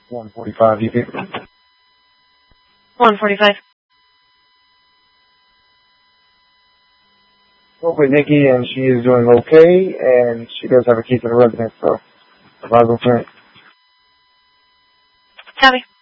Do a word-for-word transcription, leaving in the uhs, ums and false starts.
one forty-five, you can. one forty-five. Spoke with Nikki, and she is doing okay, and she does have a key to the residence, so I'll go for it. Copy.